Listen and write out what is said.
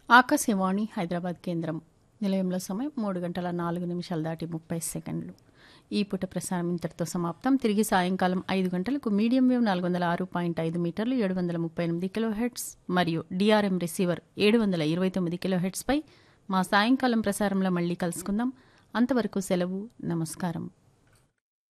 ఆకాశవాణి హైదరాబాద్ కేంద్రం. నిలయంలో సమయం 3:04 దాటి 30 సెకండ్లు. ఈ పూట ప్రసారం ఇంతటితో సమాప్తం. తిరిగి సాయంకాలం 5 గంటలకు మీడియం వేవ్ 406.5 మీటర్లు 738 కిలోహెర్ట్జ్ మరియు డిఆర్ఎం రిసీవర్ 729 కిలోహెర్ట్జ్పై మా సాయంకాలం ప్రసారంలో మళ్ళీ కలుసుకుందాం. అంతవరకు సెలవు. నమస్కారం.